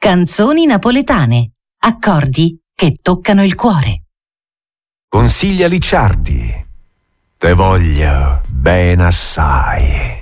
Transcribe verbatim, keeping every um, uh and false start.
Canzoni napoletane, accordi che toccano il cuore. Consiglia Licciardi, te voglio ben assai.